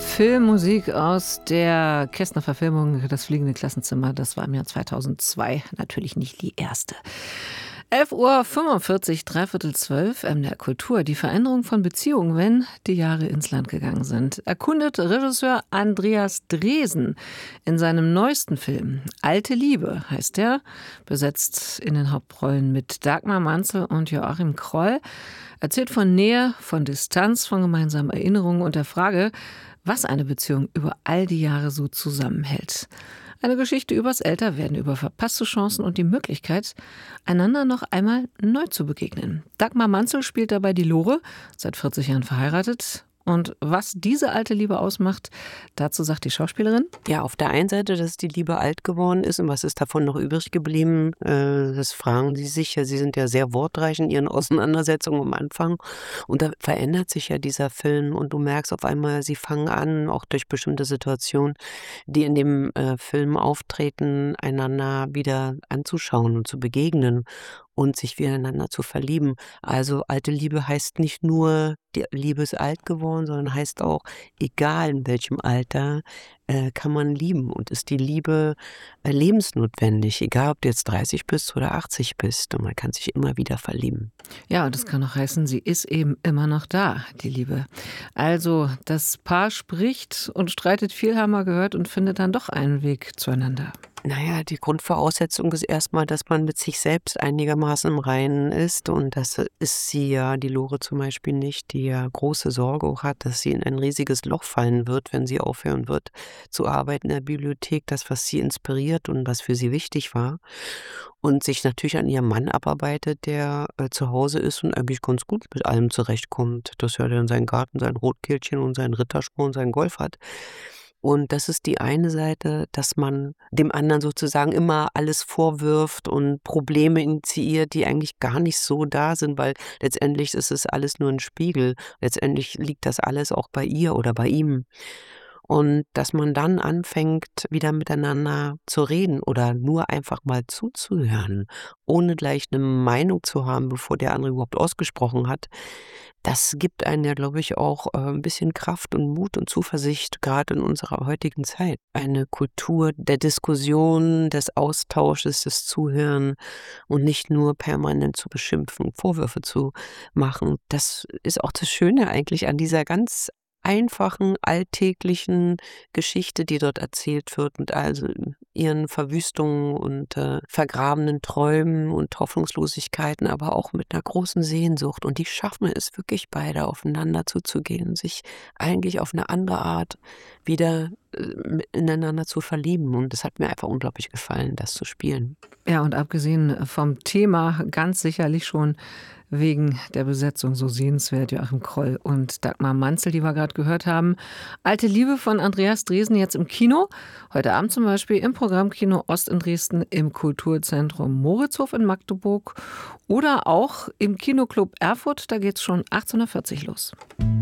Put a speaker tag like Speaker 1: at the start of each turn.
Speaker 1: Filmmusik aus der Kästner-Verfilmung Das fliegende Klassenzimmer. Das war im Jahr 2002 natürlich nicht die erste. 11:45 Uhr, dreiviertel 12, MDR Kultur. Die Veränderung von Beziehungen, wenn die Jahre ins Land gegangen sind, erkundet Regisseur Andreas Dresen in seinem neuesten Film. Alte Liebe heißt er, besetzt in den Hauptrollen mit Dagmar Manzel und Joachim Kroll. Erzählt von Nähe, von Distanz, von gemeinsamen Erinnerungen und der Frage, was eine Beziehung über all die Jahre so zusammenhält. Eine Geschichte übers Älterwerden, über verpasste Chancen und die Möglichkeit, einander noch einmal neu zu begegnen. Dagmar Manzel spielt dabei die Lore, seit 40 Jahren verheiratet. Und was diese alte Liebe ausmacht, dazu sagt die Schauspielerin:
Speaker 2: Ja, auf der einen Seite, dass die Liebe alt geworden ist und was ist davon noch übrig geblieben, das fragen Sie sich ja. Sie sind ja sehr wortreich in Ihren Auseinandersetzungen am Anfang und da verändert sich ja dieser Film und du merkst auf einmal, sie fangen an, auch durch bestimmte Situationen, die in dem Film auftreten, einander wieder anzuschauen und zu begegnen und sich wieder ineinander zu verlieben. Also alte Liebe heißt nicht nur, die Liebe ist alt geworden, sondern heißt auch, egal in welchem Alter, kann man lieben und ist die Liebe lebensnotwendig, egal ob du jetzt 30 bist oder 80 bist und man kann sich immer wieder verlieben.
Speaker 1: Ja, und das kann auch heißen, sie ist eben immer noch da, die Liebe. Also, das Paar spricht und streitet viel, haben wir gehört, und findet dann doch einen Weg zueinander.
Speaker 2: Naja, die Grundvoraussetzung ist erstmal, dass man mit sich selbst einigermaßen im Reinen ist und das ist sie ja, die Lore zum Beispiel nicht, die ja große Sorge auch hat, dass sie in ein riesiges Loch fallen wird, wenn sie aufhören wird zu arbeiten in der Bibliothek, das, was sie inspiriert und was für sie wichtig war und sich natürlich an ihrem Mann abarbeitet, der zu Hause ist und eigentlich ganz gut mit allem zurechtkommt, dass er dann seinen Garten, sein Rotkehlchen und seinen Rittersport und seinen Golf hat. Und das ist die eine Seite, dass man dem anderen sozusagen immer alles vorwirft und Probleme initiiert, die eigentlich gar nicht so da sind, weil letztendlich ist es alles nur ein Spiegel. Letztendlich liegt das alles auch bei ihr oder bei ihm. Und dass man dann anfängt, wieder miteinander zu reden oder nur einfach mal zuzuhören, ohne gleich eine Meinung zu haben, bevor der andere überhaupt ausgesprochen hat. Das gibt einem ja, glaube ich, auch 'n bisschen Kraft und Mut und Zuversicht, gerade in unserer heutigen Zeit. Eine Kultur der Diskussion, des Austausches, des Zuhören und nicht nur permanent zu beschimpfen, Vorwürfe zu machen. Das ist auch das Schöne eigentlich an dieser ganz einfachen, alltäglichen Geschichte, die dort erzählt wird mit also ihren Verwüstungen und vergrabenen Träumen und Hoffnungslosigkeiten, aber auch mit einer großen Sehnsucht. Und die schaffen es wirklich beide, aufeinander zuzugehen und sich eigentlich auf eine andere Art wieder ineinander zu verlieben. Und das hat mir einfach unglaublich gefallen, das zu spielen.
Speaker 1: Ja, und abgesehen vom Thema ganz sicherlich schon wegen der Besetzung so sehenswert, Joachim Kroll und Dagmar Manzel, die wir gerade gehört haben. Alte Liebe von Andreas Dresen jetzt im Kino. Heute Abend zum Beispiel im Programmkino Ost in Dresden, im Kulturzentrum Moritzhof in Magdeburg oder auch im Kinoclub Erfurt. Da geht's schon 18:40 Uhr los.